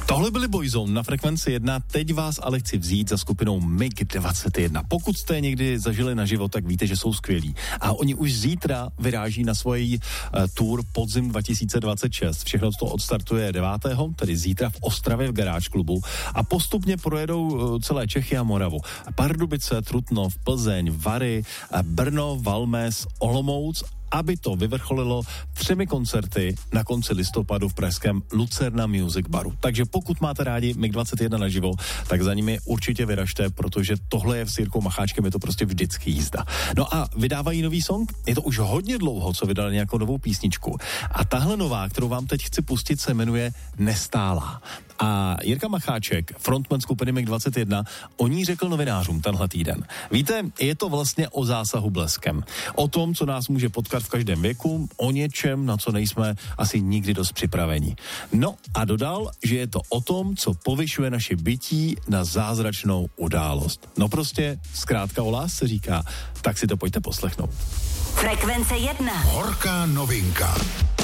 Tohle byly Boyzone na Frekvenci 1, teď vás ale chci vzít za skupinou MiG-21. Pokud jste je někdy zažili naživo, tak víte, že jsou skvělí. A oni už zítra vyráží na svoji tour Podzim 2026. Všechno to odstartuje 9., tedy zítra v Ostravě v Garáž klubu a postupně projedou celé Čechy a Moravu. Pardubice, Trutnov, Plzeň, Vary, Brno, Valmes, Olomouc, aby to vyvrcholilo 3 koncerty na konci listopadu v pražském Lucerna Music Baru. Takže pokud máte rádi MiG-21 naživo, tak za nimi určitě vyražte, protože tohle je s Jirkou Macháčkem, je to prostě vždycky jízda. No a vydávají nový song? Je to už hodně dlouho, co vydali nějakou novou písničku. A tahle nová, kterou vám teď chci pustit, se jmenuje Nestálá. A Jirka Macháček, frontman skupiny MiG-21, o ní řekl novinářům tenhle týden. Víte, je to vlastně o zásahu bleskem. O tom, co nás může potkat v každém věku, o něčem, na co nejsme asi nikdy dost připraveni. No a dodal, že je to o tom, co povyšuje naše bytí na zázračnou událost. No prostě, zkrátka o lásce říká, tak si to pojďte poslechnout. Frekvence 1. Horká novinka.